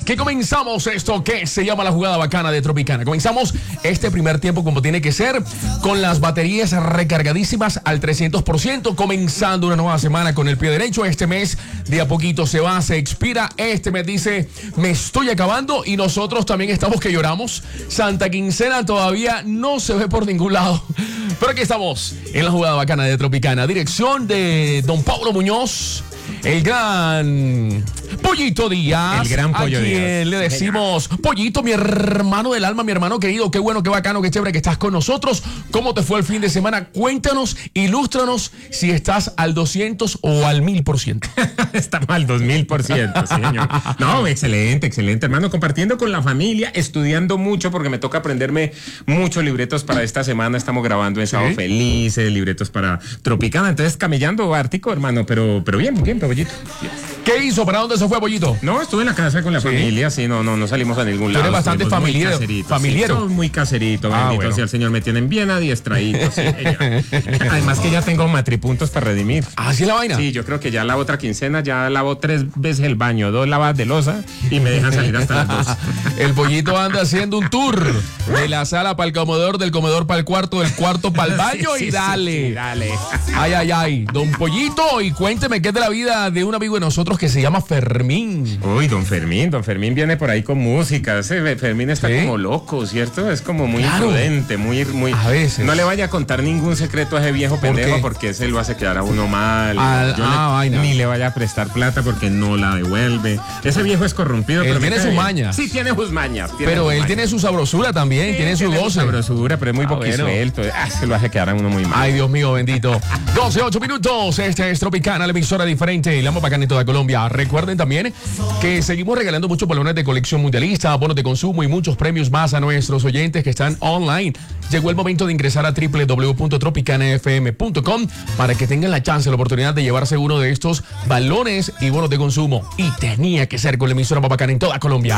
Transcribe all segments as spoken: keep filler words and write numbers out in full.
que comenzamos esto que se llama la jugada bacana de Tropicana. Comenzamos este primer tiempo como tiene que ser, con las baterías recargadísimas al trescientos por ciento, comenzando una nueva semana con el pie derecho. Este mes de a poquito se va, se expira. Este mes dice, me estoy acabando, y nosotros también estamos que lloramos. Santa Quincena todavía no se ve por ningún lado. Pero aquí estamos en la jugada bacana de Tropicana. Dirección de don Pablo Muñoz, el gran Pollito Díaz. El gran Pollo a quien Díaz. le decimos, Pollito, mi hermano del alma, mi hermano querido, qué bueno, qué bacano, qué chévere que estás con nosotros. ¿Cómo te fue el fin de semana? Cuéntanos, ilústranos si estás al doscientos o al mil por ciento. Estamos al dos mil por ciento, sí, señor. No, excelente, excelente, hermano. Compartiendo con la familia, estudiando mucho, porque me toca aprenderme muchos libretos para esta semana. Estamos grabando en ¿Sí? Sábado Felices, libretos para Tropicana. Entonces, camellando ártico, hermano, pero, pero bien, bien, Pollito. ¿Qué hizo? ¿Para dónde se fue, Pollito? No, estuve en la casa con la ¿Sí? familia, sí, no, no, no salimos a ningún Tú lado. eres bastante Estuvimos muy familiero, caseritos, familiero. Sí, soy muy caserito, Ah, bendito bueno. sea el Señor, me tienen bien adiestraditos. Sí, además que ya tengo matripuntos para redimir. ¿Así es la vaina? Sí, yo creo que ya la otra quincena ya lavo tres veces el baño, dos lavas de loza y me dejan salir hasta las dos. El Pollito anda haciendo un tour de la sala para el comedor, del comedor para el cuarto, del cuarto para el baño, Sí, sí, y dale. sí, sí, dale. Ay, ay, ay. Don Pollito, y cuénteme qué es de la vida de un amigo de nosotros que se llama Fermín. Uy, don Fermín, don Fermín viene por ahí con música. Ese Fermín está ¿Sí? como loco, ¿cierto? Es como muy Claro. imprudente, muy, muy. A veces. No le vaya a contar ningún secreto a ese viejo ¿Por pendejo qué? porque ese lo hace quedar a uno mal. Ah, Yo ah, le- vaina. ni le vaya a prestar plata porque no la devuelve. Ese viejo es corrompido. Él pero me tiene cae sus bien. mañas. Sí, tiene sus mañas. tiene Pero sus él mañas. tiene su sabrosura también, Sí, tiene su goce. sabrosura, pero es muy Ah, bueno. boquisuelto. Ah, se lo hace quedar a uno muy mal. Ay, Dios mío, bendito. doce, ocho minutos. Este es Tropicana, la emisora diferente, la más bacana en toda Colombia. Recuerden también que seguimos regalando muchos balones de colección mundialista, bonos de consumo y muchos premios más a nuestros oyentes que están online. Llegó el momento de ingresar a doble u doble u doble u punto tropicana f m punto com para que tengan la chance, la oportunidad de llevarse uno de estos balones y bonos de consumo. Y tenía que ser con la emisora más bacana en toda Colombia.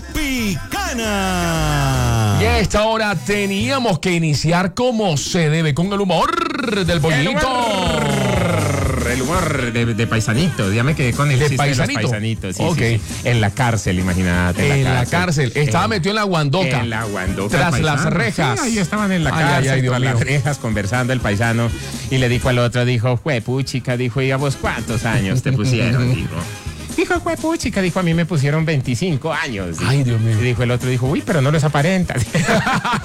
Tropicana. Y a esta hora teníamos que iniciar como se debe, con el humor del El Pollito. humor, el humor de, de paisanito. Ya me quedé con el ¿De chiste paisanito? de los paisanitos. Sí, Ok. sí, sí. En la cárcel, imagínate. En la cárcel. Estaba En- metido en la guandoca. En la guandoca. Tras el las paisano. rejas. Sí, ahí estaban en la Ay, cárcel, ay, ay, Dios tras las mío. rejas, conversando el paisano. Y le dijo al otro, dijo, juepuchica, dijo, ¿y a vos cuántos años te pusieron? Dijo. Dijo, juepuchica, dijo, a mí me pusieron veinticinco años. Dijo. Ay, Dios mío. Y dijo el otro, dijo, uy, pero no los aparentas.